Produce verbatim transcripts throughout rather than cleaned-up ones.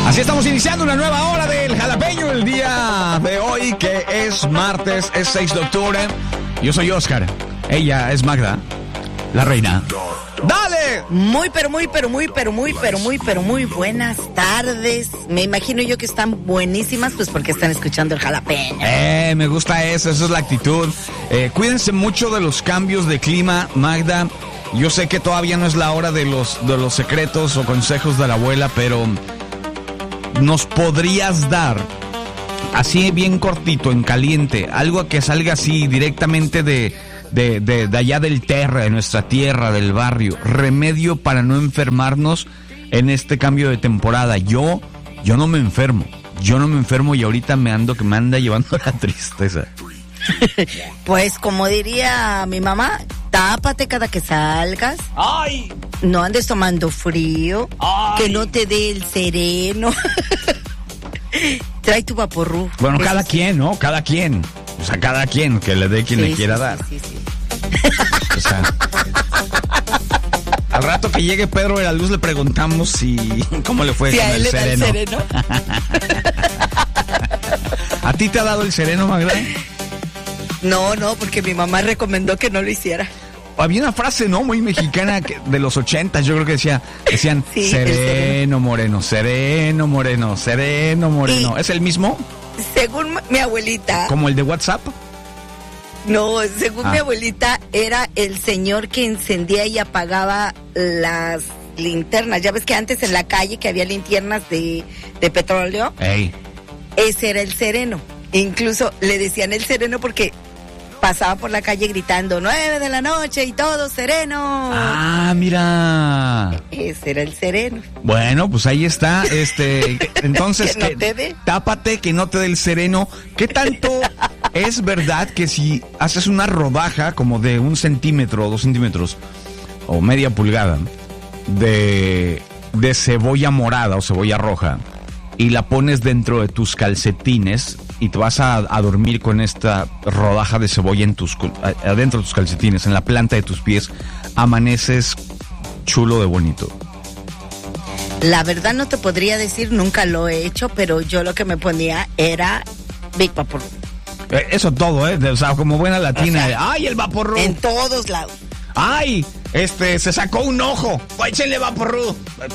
Así estamos iniciando una nueva hora del Jalapeño el día de hoy, que es martes, es seis de octubre. Yo soy Oscar, ella es Magda, la reina. ¡Dale! Muy, pero muy, pero muy, pero muy, pero muy, pero muy buenas tardes. Me imagino yo que están buenísimas, pues porque están escuchando el Jalapeño. Eh, me gusta eso, esa es la actitud. Eh, cuídense mucho de los cambios de clima, Magda. Yo sé que todavía no es la hora de los, de los secretos o consejos de la abuela, pero ¿nos podrías dar, así bien cortito, en caliente, algo que salga así directamente de, de, de, de allá del terra, de nuestra tierra, del barrio, remedio para no enfermarnos en este cambio de temporada? Yo, yo no me enfermo, yo no me enfermo y ahorita me ando que me anda llevando la tristeza. Pues como diría mi mamá, tápate cada que salgas. ¡Ay! No andes tomando frío. ¡Ay! Que no te dé el sereno. Trae tu vaporru. Bueno, Eso cada sí. quien, ¿no? Cada quien. O sea, cada quien que le dé quien Sí, le quiera sí, dar. Sí, sí, sí. O sea, al rato que llegue Pedro de la Luz le preguntamos si cómo le fue Si con a él el le da el sereno. sereno. ¿A ti te ha dado el sereno, Magda? No, no, porque mi mamá recomendó que no lo hiciera. Había una frase, ¿no? Muy mexicana que- de los ochentas, yo creo que decía, decían, Sí, el sereno, sereno. moreno, sereno, moreno, sereno, moreno. Y- ¿Es el mismo? Según mi abuelita, ¿Como el de WhatsApp? no, según Ah. mi abuelita, era el señor que encendía y apagaba las linternas. Ya ves que antes en la calle que había linternas de, de petróleo, Ey. ese era el sereno. Incluso le decían el sereno porque pasaba por la calle gritando nueve de la noche y todo sereno. Ah, mira. Ese era el sereno. Bueno, pues ahí está, este, entonces Que no te dé. tápate, que no te dé el sereno. ¿Qué tanto es verdad que si haces una rodaja como de un centímetro, dos centímetros o media pulgada de, de cebolla morada o cebolla roja y la pones dentro de tus calcetines y te vas a, a dormir con esta rodaja de cebolla en tus, col- a- adentro de tus calcetines, en la planta de tus pies, amaneces chulo de bonito? La verdad no te podría decir, nunca lo he hecho, pero yo lo que me ponía era Big Vapor. Eh, Eso todo, ¿eh? O sea, como buena latina. O sea, ¡Ay, el vaporru! En todos lados. ¡Ay! Este, se sacó un ojo. ¡Échenle vaporru!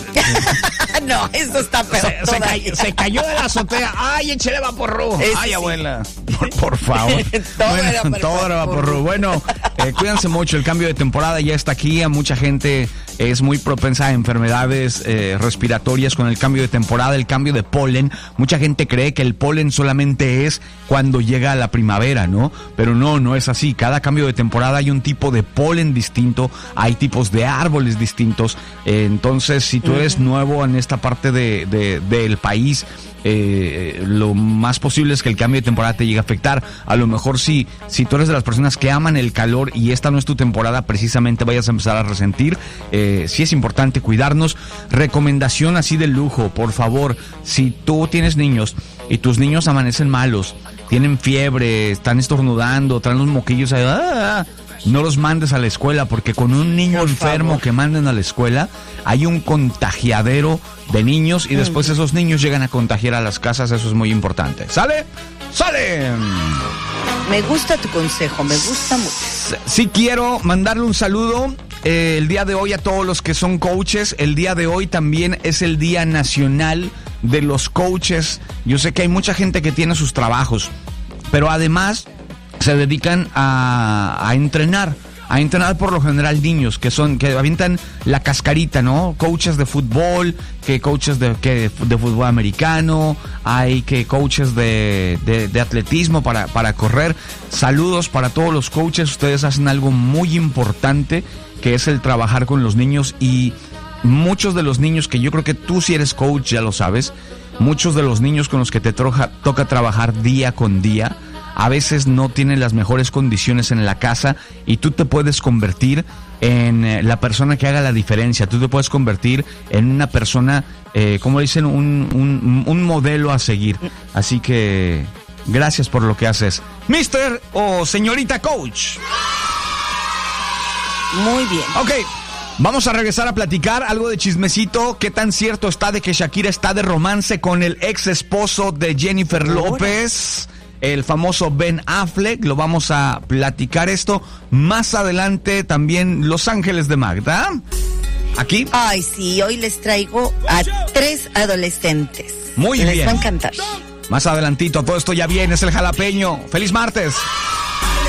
No, eso está peor. Se, se, todavía. cayó, se cayó de la azotea. ¡Ay, échele vaporru! Ese ¡Ay, sí. abuela! Por, por favor. Todo Bueno, era para todo era vaporru. vaporru. Bueno, eh, cuídense mucho. El cambio de temporada ya está aquí. A mucha gente es muy propensa a enfermedades eh, respiratorias con el cambio de temporada, el cambio de polen. Mucha gente cree que el polen solamente es cuando llega la primavera, ¿no? Pero no, no es así. Cada cambio de temporada hay un tipo de polen distinto, hay tipos de árboles distintos. Eh, entonces, si tú eres nuevo en esta parte de, de- del país, eh, lo más posible es que el cambio de temporada te llegue a afectar. A lo mejor si, si tú eres de las personas que aman el calor y esta no es tu temporada, precisamente vayas a empezar a resentir. Eh, sí es importante cuidarnos. Recomendación así de lujo, por favor, si tú tienes niños y tus niños amanecen malos, tienen fiebre, están estornudando, traen los moquillos ahí, ¡ah! No los mandes a la escuela, porque con un niño Por enfermo favor. que manden a la escuela, hay un contagiadero de niños y después esos niños llegan a contagiar a las casas. Eso es muy importante. ¿Sale? ¡Sale! Me gusta tu consejo, me gusta mucho. Sí quiero mandarle un saludo eh, el día de hoy a todos los que son coaches. El día de hoy también es el Día Nacional de los Coaches. Yo sé que hay mucha gente que tiene sus trabajos, pero además se dedican a, a entrenar. A entrenar por lo general niños que son, que avientan la cascarita, ¿no? Coaches de fútbol, que coaches de, que, de fútbol americano, hay que coaches de, de, de atletismo para, para correr. Saludos para todos los coaches, ustedes hacen algo muy importante, que es el trabajar con los niños, y muchos de los niños, que yo creo que tú si eres coach ya lo sabes, muchos de los niños con los que te troja, toca trabajar día con día, a veces no tienen las mejores condiciones en la casa y tú te puedes convertir en eh, la persona que haga la diferencia. Tú te puedes convertir en una persona, eh, como dicen, un, un, un modelo a seguir. Así que gracias por lo que haces, mister o señorita coach. Muy bien. Ok, Vamos a regresar a platicar algo de chismecito. ¿Qué tan cierto está de que Shakira está de romance con el ex esposo de Jennifer López, el famoso Ben Affleck? Lo vamos a platicar esto más adelante. También Los Ángeles de Magda. Aquí. Ay, sí, hoy les traigo a tres adolescentes. Muy les bien. Les va a encantar. Más adelantito, todo esto ya viene, es el jalapeño. ¡Feliz martes!